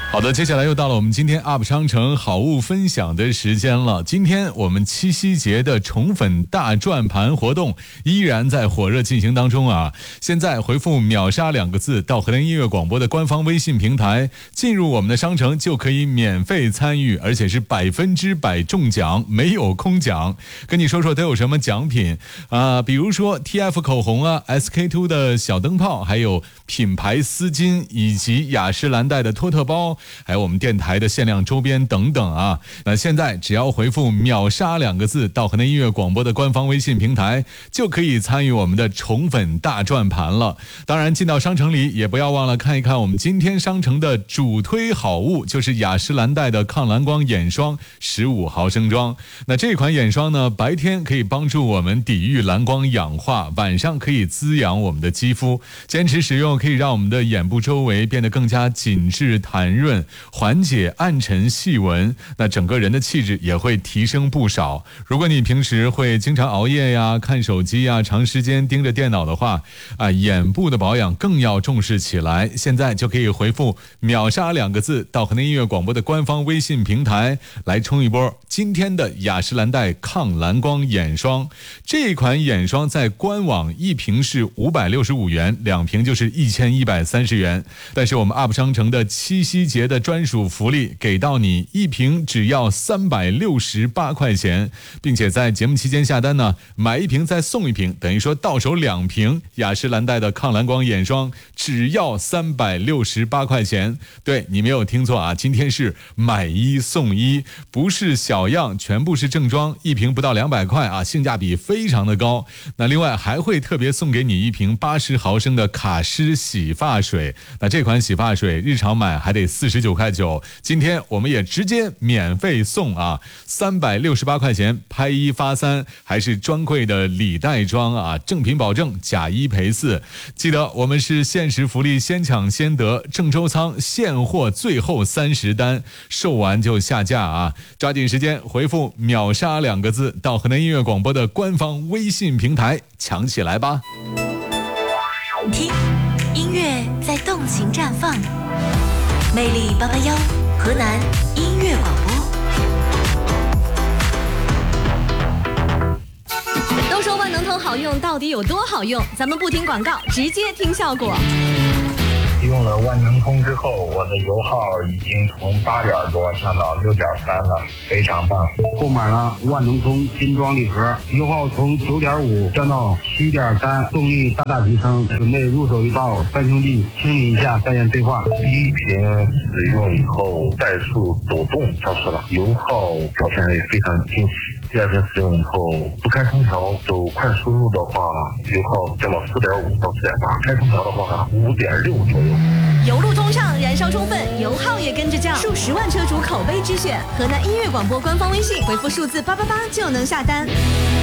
好的，接下来又到了我们今天 UP 商城好物分享的时间了。今天我们七夕节的宠粉大转盘活动依然在火热进行当中啊！现在回复秒杀2个字到河南音乐广播的官方微信平台，进入我们的商城就可以免费参与，而且是100%中奖，没有空奖。跟你说说都有什么奖品啊？比如说 TF 口红啊 ，SK2 的小灯泡，还有品牌丝巾，以及雅诗兰黛的托特包。还有我们电台的限量周边等等啊！那现在只要回复秒杀2个字到河南音乐广播的官方微信平台，就可以参与我们的宠粉大转盘了。当然进到商城里也不要忘了看一看我们今天商城的主推好物，就是雅诗兰黛的抗蓝光眼霜15毫升装。那这款眼霜呢，白天可以帮助我们抵御蓝光氧化，晚上可以滋养我们的肌肤，坚持使用可以让我们的眼部周围变得更加紧致弹润，缓解暗沉细纹，那整个人的气质也会提升不少。如果你平时会经常熬夜呀、看手机呀、长时间盯着电脑的话眼部的保养更要重视起来。现在就可以回复秒杀2个字到河南音乐广播的官方微信平台，来冲一波今天的雅诗兰黛抗蓝光眼霜。这款眼霜在官网一瓶是565元，2瓶就是1130元，但是我们 UP 商城的七夕节的专属福利给到你，一瓶只要368块钱，并且在节目期间下单呢，买一瓶再送一瓶，等于说到手2瓶雅诗兰黛的抗蓝光眼霜只要368块钱。对，你没有听错啊，今天是买1送1，不是小样，全部是正装，一瓶不到200块啊，性价比非常的高。那另外还会特别送给你一瓶80毫升的卡诗洗发水，那这款洗发水日常买还得49块9，今天我们也直接免费送啊，368块钱拍1发3，还是专柜的礼袋装啊，正品保证，假1赔4。记得我们是限时福利，先抢先得，郑州仓现货最后30单，售完就下架啊！抓紧时间回复秒杀2个字到河南音乐广播的官方微信平台，抢起来吧！ 听，音乐在动情绽放，魅力881，河南音乐广播。 都说万能通好用，到底有多好用？咱们不听广告，直接听效果。 用了万能通之后，我的油耗已经从8点多降到6.3了，非常棒。 购买了万能通精装礼盒，油耗从9.5降到7.3，动力大大提升。准备入手一道3兄弟清理一下再验对话。 第一瓶使用以后，怠速抖动消失了，油耗表现也非常惊喜。第2瓶使用以后，不开空调走快输入的话，油耗降到4.5到4.8，开空调的话5.6左右。 油路通畅，燃烧充分，油耗也跟着降，数10万车主口碑之选。河南音乐广播官方微信回复数字888就能下单。